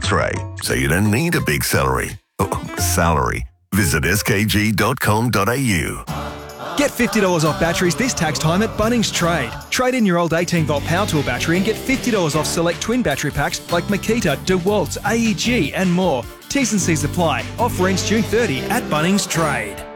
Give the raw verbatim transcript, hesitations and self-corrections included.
tax rate, so you don't need a big salary. Oh, salary. Visit s k g dot com dot a u. Get fifty dollars off batteries this tax time at Bunnings Trade. Trade in your old eighteen volt power tool battery and get fifty dollars off select twin battery packs like Makita, DeWalt's, A E G and more. T's and C's apply. Offer ends June thirtieth at Bunnings Trade.